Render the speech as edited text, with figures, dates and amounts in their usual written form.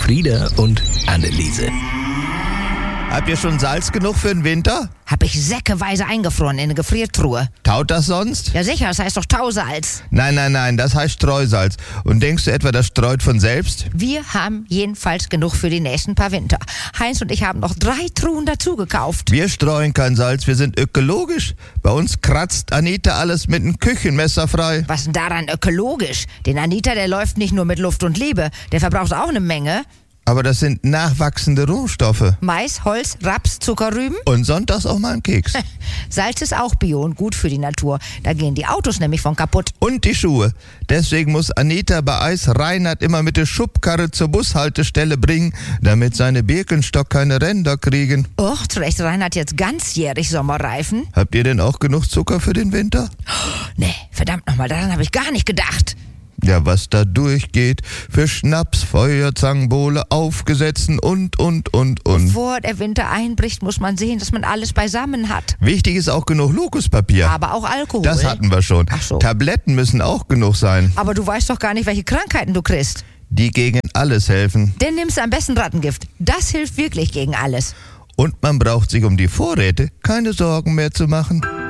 Frieda und Anneliese. Habt ihr schon Salz genug für den Winter? Hab ich säckeweise eingefroren in eine Gefriertruhe. Taut das sonst? Ja sicher, das heißt doch Tausalz. Nein, das heißt Streusalz. Und denkst du etwa, das streut von selbst? Wir haben jedenfalls genug für die nächsten paar Winter. Heinz und ich haben noch 3 Truhen dazu gekauft. Wir streuen kein Salz, wir sind ökologisch. Bei uns kratzt Anita alles mit einem Küchenmesser frei. Was denn daran ökologisch? Den Anita, der läuft nicht nur mit Luft und Liebe. Der verbraucht auch eine Menge. Aber das sind nachwachsende Rohstoffe. Mais, Holz, Raps, Zuckerrüben. Und sonntags auch mal ein Keks. Salz ist auch bio und gut für die Natur. Da gehen die Autos nämlich von kaputt. Und die Schuhe. Deswegen muss Anita bei Eis Reinhard immer mit der Schubkarre zur Bushaltestelle bringen, damit seine Birkenstock keine Ränder kriegen. Och, trägt Reinhard jetzt ganzjährig Sommerreifen? Habt ihr denn auch genug Zucker für den Winter? Nee, verdammt nochmal, daran habe ich gar nicht gedacht. Ja, was da durchgeht. Für Schnaps, Feuerzangenbowle, Aufgesetzen und. Bevor der Winter einbricht, muss man sehen, dass man alles beisammen hat. Wichtig ist auch genug Lokuspapier. Aber auch Alkohol. Das hatten wir schon. Ach so. Tabletten müssen auch genug sein. Aber du weißt doch gar nicht, welche Krankheiten du kriegst. Die gegen alles helfen. Dann nimmst du am besten Rattengift. Das hilft wirklich gegen alles. Und man braucht sich um die Vorräte keine Sorgen mehr zu machen.